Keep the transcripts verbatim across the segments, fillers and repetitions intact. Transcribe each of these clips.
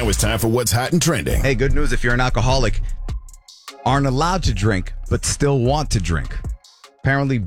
Now it's time for what's hot and trending. Hey, good news if you're an alcoholic, aren't allowed to drink, but still want to drink. Apparently,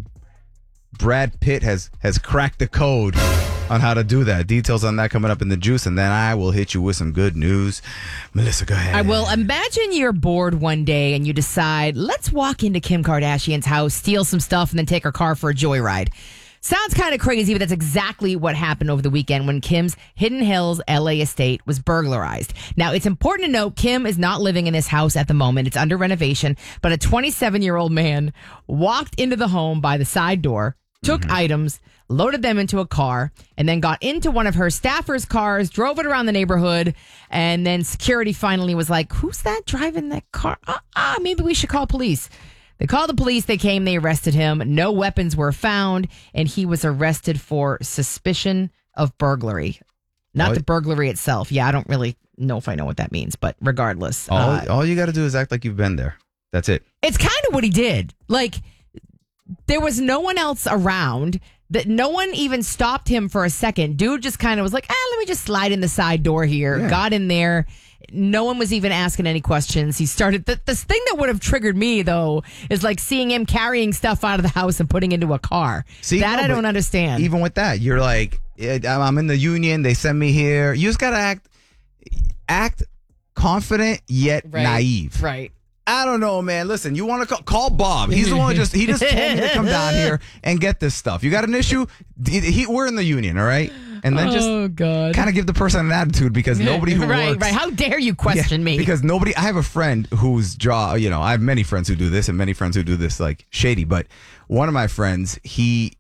Brad Pitt has, has cracked the code on how to do that. Details on that coming up in the juice, and then I will hit you with some good news. Melissa, go ahead. I will. Imagine you're bored one day and you decide, let's walk into Kim Kardashian's house, steal some stuff, and then take her car for a joyride. Sounds kind of crazy, but that's exactly what happened over the weekend when Kim's Hidden Hills L A estate was burglarized. Now, it's important to note Kim is not living in this house at the moment. It's under renovation, but a twenty-seven-year-old man walked into the home by the side door, took mm-hmm. items, loaded them into a car, and then got into one of her staffers' cars, drove it around the neighborhood, and then security finally was like, who's that driving that car? Ah, uh, uh, maybe we should call police. They called the police, they came, they arrested him. No weapons were found, and he was arrested for suspicion of burglary. Not all, the burglary itself. Yeah, I don't really know if I know what that means, but regardless. All, uh, all you got to do is act like you've been there. That's it. It's kind of what he did. Like, there was no one else around. That no one even stopped him for a second. Dude just kind of was like, ah, let me just slide in the side door here. Yeah. Got in there. No one was even asking any questions. He started. The, the thing that would have triggered me, though, is like seeing him carrying stuff out of the house and putting into a car. See, that no, I don't understand. Even with that, you're like, I'm in the union. They send me here. You just got to act, act confident yet right. naive. Right. I don't know, man. Listen, you want to call, call Bob. He's the one who just, he just told me to come down here and get this stuff. You got an issue? He, we're in the union, all right? And then just oh, kind of give the person an attitude because nobody who right, works. Right, How dare you question yeah, me? Because nobody, I have a friend whose job, you know, I have many friends who do this and many friends who do this like shady. But one of my friends, he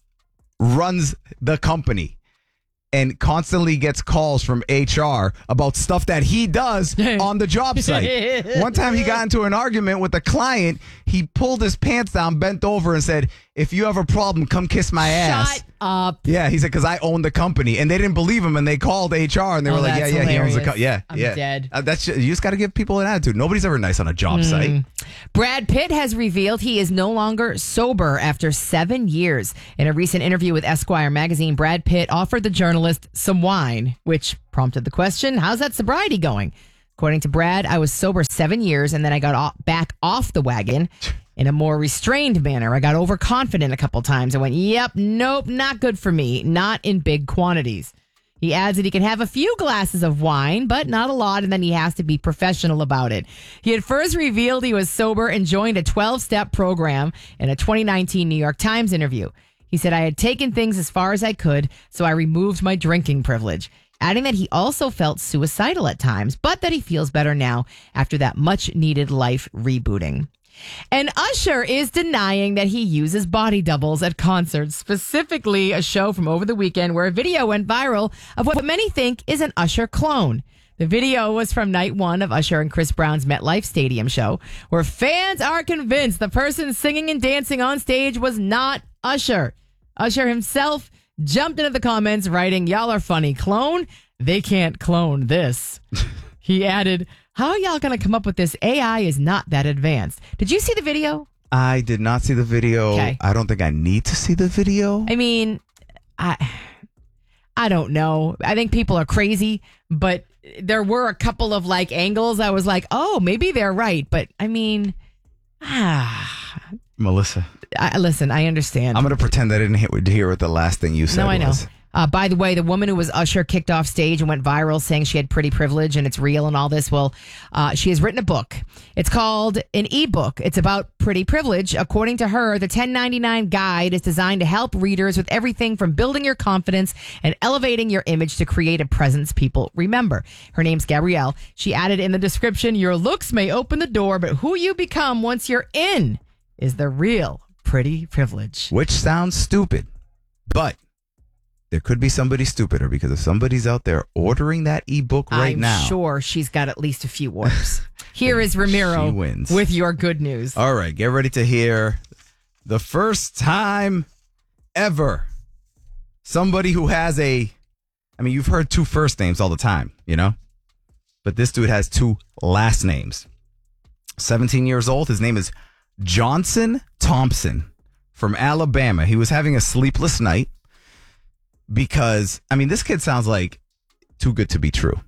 runs the company and constantly gets calls from H R about stuff that he does on the job site. One time he got into an argument with a client. He pulled his pants down, bent over, and said, if you have a problem, come kiss my ass. Shut up. Yeah, he said, because I own the company. And they didn't believe him, and they called H R, and they oh, were like, yeah, yeah, hilarious. he owns the company. Yeah, I'm yeah. dead. Uh, that's just, you just got to give people an attitude. Nobody's ever nice on a job mm. site. Brad Pitt has revealed he is no longer sober after seven years. In a recent interview with Esquire magazine, Brad Pitt offered the journalist some wine, which prompted the question, how's that sobriety going? According to Brad, I was sober seven years, and then I got off, back off the wagon in a more restrained manner. I got overconfident a couple times. I went, yep, nope, not good for me. Not in big quantities. He adds that he can have a few glasses of wine, but not a lot, and then he has to be professional about it. He had first revealed he was sober and joined a twelve-step program in a twenty nineteen New York Times interview. He said, I had taken things as far as I could, so I removed my drinking privilege. Adding that he also felt suicidal at times, but that he feels better now after that much-needed life rebooting. And Usher is denying that he uses body doubles at concerts, specifically a show from over the weekend where a video went viral of what many think is an Usher clone. The video was from night one of Usher and Chris Brown's MetLife Stadium show, where fans are convinced the person singing and dancing on stage was not Usher. Usher himself jumped into the comments writing, y'all are funny. Clone? They can't clone this. He added, how are y'all going to come up with this? A I is not that advanced. Did you see the video? I did not see the video. Okay. I don't think I need to see the video. I mean, I I don't know. I think people are crazy, but there were a couple of like angles. I was like, oh, maybe they're right. But I mean, ah. Melissa. I, listen, I understand. I'm going to pretend I didn't hear, hear what the last thing you said No, I know. was. Uh, by the way, the woman who was Usher kicked off stage and went viral saying she had pretty privilege and it's real and all this. Well, uh, she has written a book. It's called an ebook. It's about pretty privilege. According to her, the ten ninety-nine guide is designed to help readers with everything from building your confidence and elevating your image to create a presence people remember. Her name's Gabrielle. She added in the description, your looks may open the door, but who you become once you're in is the real pretty privilege. Which sounds stupid, but there could be somebody stupider because if somebody's out there ordering that ebook right I'm now. I'm sure she's got at least a few orders. Here is Ramiro she wins. with your good news. All right, get ready to hear the first time ever somebody who has a, I mean, you've heard two first names all the time, you know? But this dude has two last names. seventeen years old. His name is Johnson Thompson from Alabama. He was having a sleepless night because, I mean, this kid sounds like too good to be true.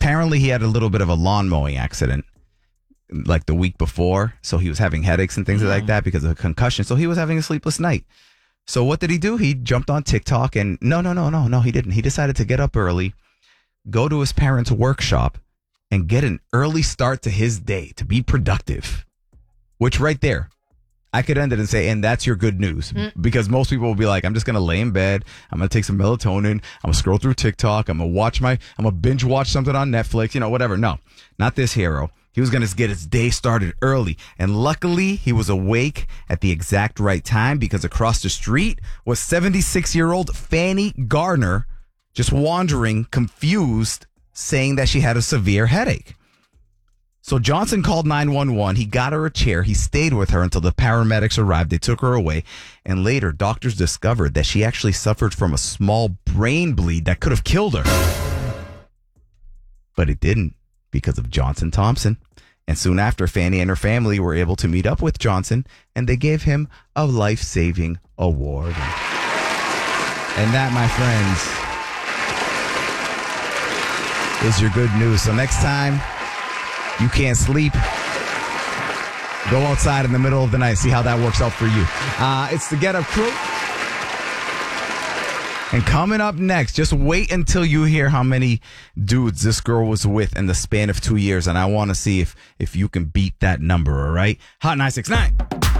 apparently he had a little bit of a lawn mowing accident like the week before. So he was having headaches and things Yeah. like that because of a concussion. So he was having a sleepless night. So what did he do? He jumped on TikTok and no, no, no, no, no, he didn't. He decided to get up early, go to his parents' workshop and get an early start to his day to be productive, which right there, I could end it and say, and that's your good news. Mm. Because most people will be like, I'm just going to lay in bed. I'm going to take some melatonin. I'm going to scroll through TikTok. I'm going to watch my, I'm going to binge watch something on Netflix, you know, whatever. No, not this hero. He was going to get his day started early. And luckily, he was awake at the exact right time because across the street was seventy-six-year-old Fanny Gardner just wandering, confused, saying that she had a severe headache. So Johnson called nine one one. He got her a chair. He stayed with her until the paramedics arrived. They took her away. And later, doctors discovered that she actually suffered from a small brain bleed that could have killed her. But it didn't because of Johnson Thompson. And soon after, Fanny and her family were able to meet up with Johnson, and they gave him a life-saving award. And that, my friends, is your good news. So next time you can't sleep, go outside in the middle of the night. See how that works out for you. Uh, it's the Get Up Crew. And coming up next, just wait until you hear how many dudes this girl was with in the span of two years. And I want to see if, if you can beat that number, all right? Hot nine six nine.